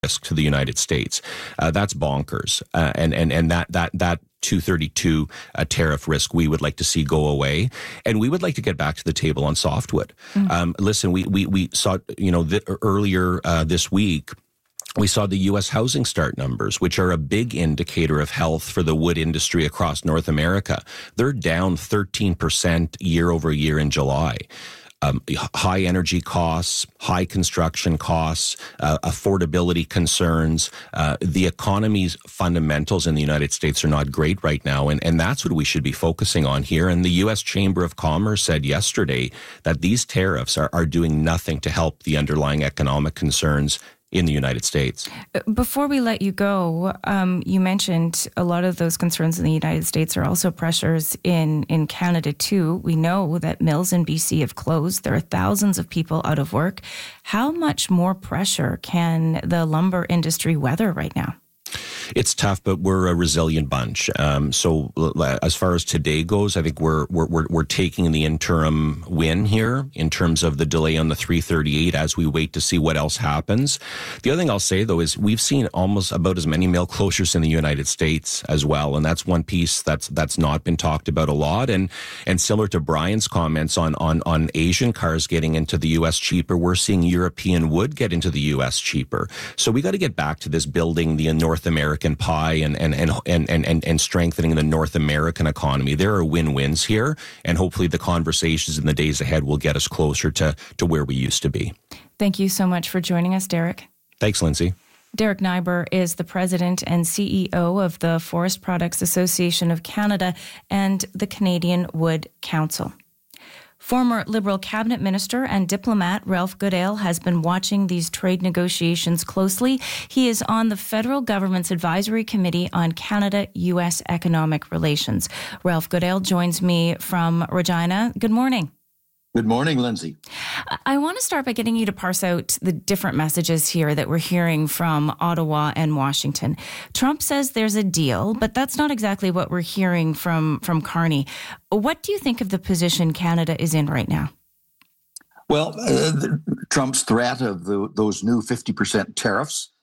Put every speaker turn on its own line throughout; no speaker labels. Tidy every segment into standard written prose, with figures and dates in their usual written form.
risk to the United States. That's bonkers. And that 232 tariff risk we would like to see go away, and we would like to get back to the table on softwood. Listen, we saw earlier this week. We saw the U.S. housing start numbers, which are a big indicator of health for the wood industry across North America. They're down 13% year over year in July. High energy costs, high construction costs, affordability concerns. The economy's fundamentals in the United States are not great right now, and that's what we should be focusing on here. And the U.S. Chamber of Commerce said yesterday that these tariffs are doing nothing to help the underlying economic concerns in the United States.
Before we let you go, you mentioned a lot of those concerns in the United States are also pressures in Canada too. We know that mills in BC have closed. There are thousands of people out of work. How much more pressure can the lumber industry weather right now?
It's tough, but we're a resilient bunch. So as far as today goes, I think we're taking the interim win here in terms of the delay on the 338 as we wait to see what else happens. The other thing I'll say, though, is we've seen almost about as many mill closures in the United States as well, and that's one piece that's not been talked about a lot. And similar to Brian's comments on Asian cars getting into the U.S. cheaper, we're seeing European wood get into the U.S. cheaper. So we got to get back to this building the North American pie and strengthening the North American economy. There are win-wins here, and hopefully the conversations in the days ahead will get us closer to where we used to be.
Thank you so much for joining us, Derek.
Thanks, Lindsay.
Derek Neiber is the president and CEO of the Forest Products Association of Canada and the Canadian Wood Council. Former Liberal cabinet minister and diplomat Ralph Goodale has been watching these trade negotiations closely. He is on the federal government's advisory committee on Canada-U.S. economic relations. Ralph Goodale joins me from Regina. Good morning.
Good morning, Lindsay.
I want to start by getting you to parse out the different messages here that we're hearing from Ottawa and Washington. Trump says there's a deal, but that's not exactly what we're hearing from Carney. What do you think of the position Canada is in right now?
Well, Trump's threat of those new 50% tariffs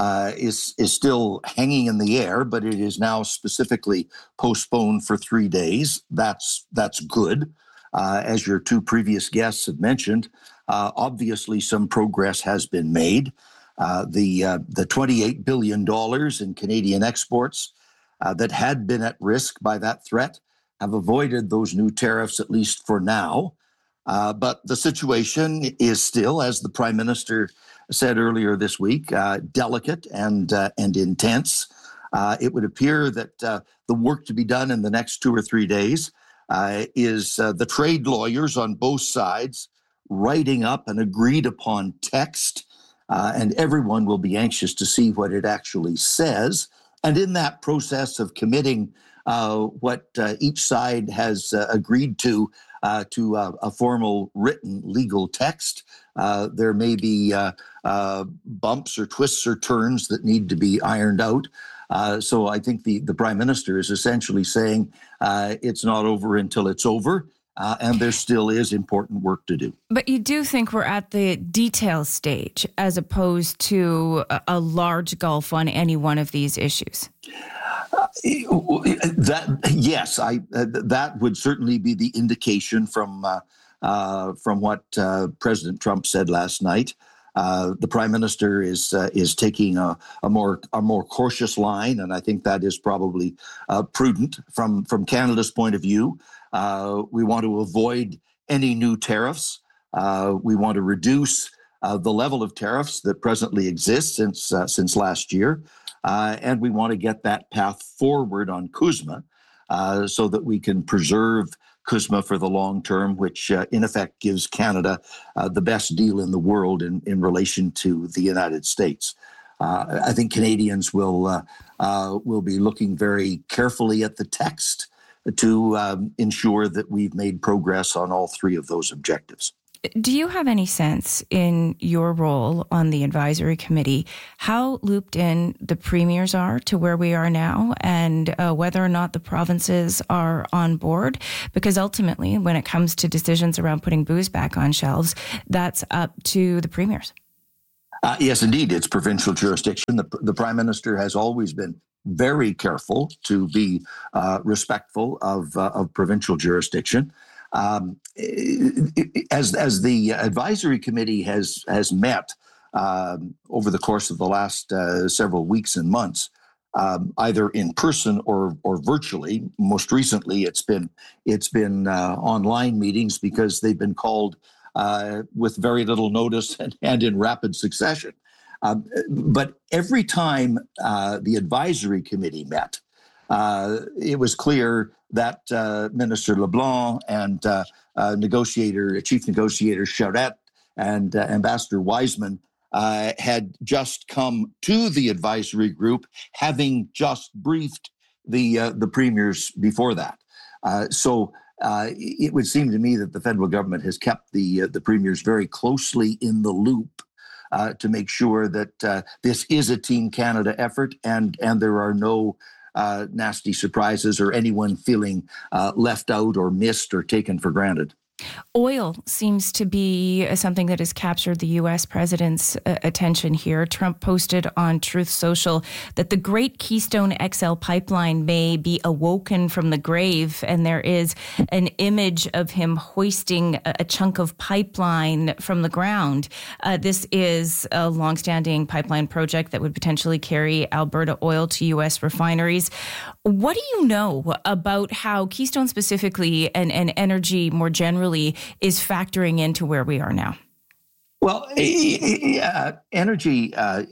is still hanging in the air, but it is now specifically postponed for 3 days. That's good. As your two previous guests have mentioned, obviously some progress has been made. The $28 billion in Canadian exports that had been at risk by that threat have avoided those new tariffs, at least for now. But the situation is still, as the Prime Minister said earlier this week, delicate and intense. It would appear that the work to be done in the next 2 or 3 days is the trade lawyers on both sides writing up an agreed upon text, and everyone will be anxious to see what it actually says. And in that process of committing what each side has agreed to a formal written legal text, there may be bumps or twists or turns that need to be ironed out. So I think the Prime Minister is essentially saying it's not over until it's over, and there still is important work to do.
But you do think we're at the detail stage as opposed to a large gulf on any one of these issues? That would certainly be the indication from what President Trump said last night. The Prime Minister is taking a more cautious line, and I think that is probably prudent from Canada's point of view. We want to avoid any new tariffs. We want to reduce the level of tariffs that presently exist since last year, and we want to get that path forward on CUSMA so that we can preserve CUSMA for the long term, which in effect gives Canada the best deal in the world in relation to the United States. I think Canadians will be looking very carefully at the text to ensure that we've made progress on all three of those objectives. Do you have any sense in your role on the advisory committee how looped in the premiers are to where we are now and whether or not the provinces are on board? Because ultimately, when it comes to decisions around putting booze back on shelves, that's up to the premiers. Yes, indeed, it's provincial jurisdiction. The Prime Minister has always been very careful to be respectful of provincial jurisdiction. As the advisory committee has met over the course of the last several weeks and months, either in person or virtually. Most recently, it's been online meetings because they've been called with very little notice and in rapid succession. But every time the advisory committee met, it was clear that Minister LeBlanc and Chief Negotiator Charette and Ambassador Wiseman had just come to the advisory group, having just briefed the premiers before that. So it would seem to me that the federal government has kept the premiers very closely in the loop to make sure that this is a Team Canada effort and there are no nasty surprises or anyone feeling left out or missed or taken for granted.
Oil seems to be something that has captured the U.S. president's attention here. Trump posted on Truth Social that the Great Keystone XL pipeline may be awoken from the grave, and there is an image of him hoisting a chunk of pipeline from the ground. This is a longstanding pipeline project that would potentially carry Alberta oil to U.S. refineries. What do you know about how Keystone specifically and energy more generally is factoring into where we are now?
Well, energy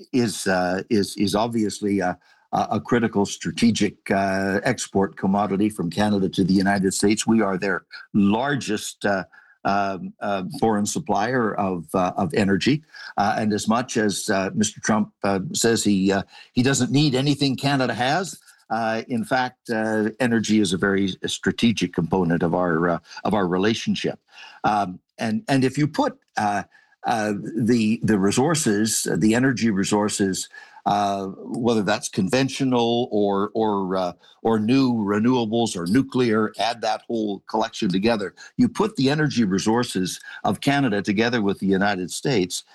is obviously a critical strategic export commodity from Canada to the United States. We are their largest foreign supplier of energy, and as much as Mr. Trump says he doesn't need anything Canada has. In fact, energy is a very strategic component of our relationship, and if you put the resources, the energy resources, whether that's conventional or new renewables or nuclear, add that whole collection together. You put the energy resources of Canada together with the United States,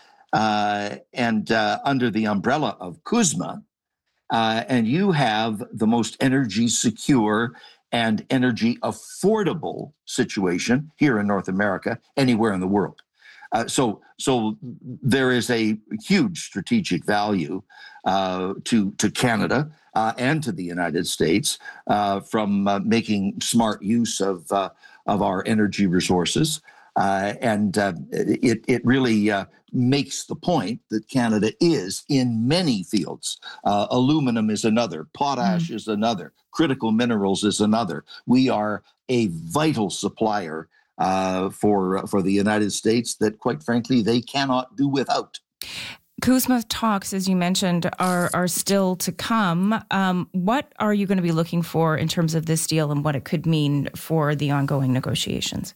and under the umbrella of CUSMA. And you have the most energy secure and energy affordable situation here in North America, anywhere in the world. So there is a huge strategic value to Canada and to the United States from making smart use of our energy resources. And it really makes the point that Canada is in many fields. Aluminum is another, potash is another, critical minerals is another. We are a vital supplier for the United States that, quite frankly, they cannot do without.
CUSMA talks, as you mentioned, are still to come. What are you going to be looking for in terms of this deal and what it could mean for the ongoing negotiations?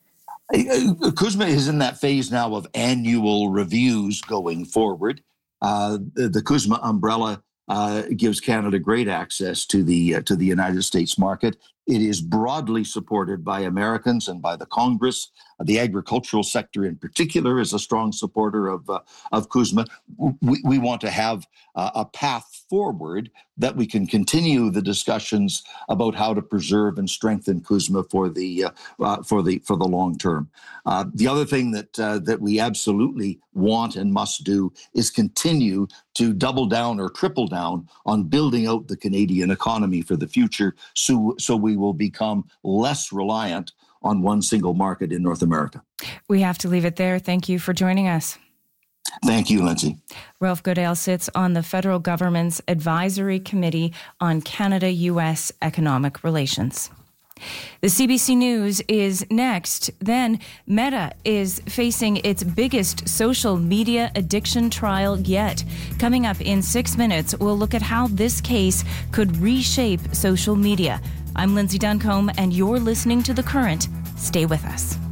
CUSMA is in that phase now of annual reviews going forward. The CUSMA umbrella gives Canada great access to the United States market. It is broadly supported by Americans and by the Congress. The agricultural sector in particular is a strong supporter of CUSMA. We want to have a path forward that we can continue the discussions about how to preserve and strengthen CUSMA for the long term. The other thing that we absolutely want and must do is continue to double down or triple down on building out the Canadian economy for the future, so we will become less reliant on one single market in North America.
We have to leave it there. Thank you for joining us.
Thank you, Lindsay.
Ralph Goodale sits on the federal government's Advisory Committee on Canada-U.S. Economic Relations. The CBC News is next. Then Meta is facing its biggest social media addiction trial yet. Coming up in 6 minutes, we'll look at how this case could reshape social media. I'm Lindsay Duncombe, and you're listening to The Current. Stay with us.